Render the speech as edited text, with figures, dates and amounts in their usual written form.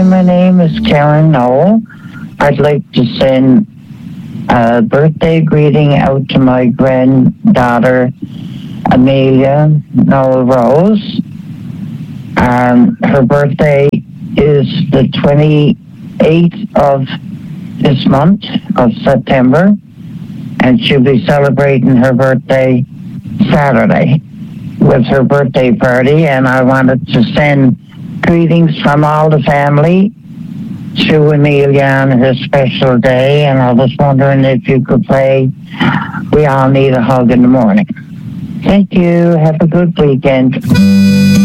Hi, my name is Karen Noel. I'd like to send a birthday greeting out to my granddaughter, Amelia Noel Rose. Her birthday is the 28th of this month of September, and she'll be celebrating her birthday Saturday with her birthday party. And I wanted to send greetings from all the family to Amelia on her special day, and I was wondering if you could play We All Need a Hug in the Morning. Thank you. Have a good weekend.